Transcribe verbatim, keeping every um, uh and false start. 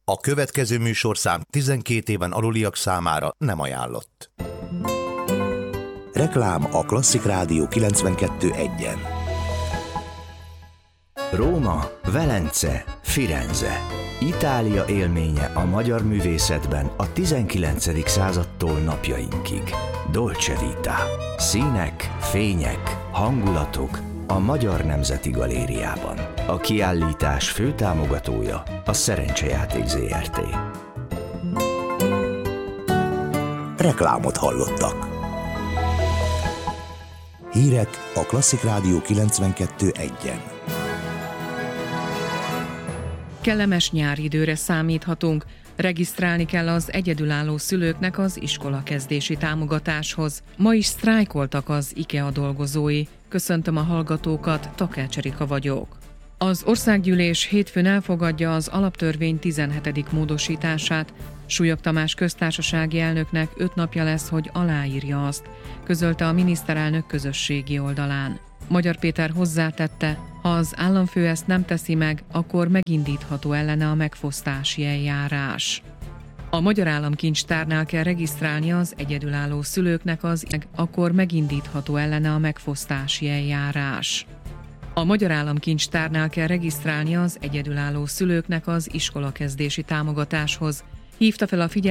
A következő műsorszám tizenkét éven aluliak számára nem ajánlott. Reklám a Klasszik Rádió kilencvenkettő egyen. Róma, Velence, Firenze. Itália élménye a magyar művészetben a tizenkilencedik századtól napjainkig. Dolce Vita. Színek, fények, hangulatok a Magyar Nemzeti Galériában. A kiállítás főtámogatója a Szerencsejáték zé er té. Reklámot hallottak. Hírek a Klasszik Rádió kilencvenkettő egyen. Kellemes nyári időre számíthatunk. Regisztrálni kell az egyedülálló szülőknek az iskolakezdési támogatáshoz. Ma is sztrájkoltak az IKEA dolgozói. Köszöntöm a hallgatókat, Takács Erika vagyok. Az országgyűlés hétfőn elfogadja az alaptörvény tizenhetedik módosítását. Súlyog Tamás köztársasági elnöknek öt napja lesz, hogy aláírja azt, közölte a miniszterelnök közösségi oldalán. Magyar Péter hozzátette, ha az államfő ezt nem teszi meg, akkor megindítható ellene a megfosztási eljárás. A Magyar Államkincstárnál kell regisztrálni az egyedülálló szülőknek az, akkor megindítható ellene a megfosztási eljárás. A Magyar Államkincstárnál kell regisztrálni az egyedülálló szülőknek az iskolakezdési támogatáshoz. Hívta fel a figyelmet